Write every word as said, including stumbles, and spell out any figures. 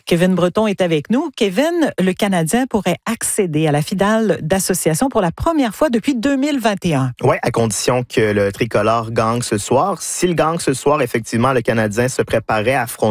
Kevin Breton est avec nous. Kevin, le Canadien pourrait accéder à la finale d'association pour la première fois depuis deux mille vingt et un. Oui, à condition que le tricolore gagne ce soir. S'il gagne ce soir, effectivement, le Canadien se préparait à affronter